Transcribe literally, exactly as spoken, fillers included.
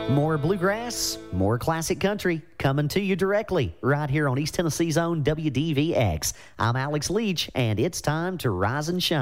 More bluegrass, more classic country, coming to you directly right here on East Tennessee's own W D V X. I'm Alex Leach, and it's time to rise and shine.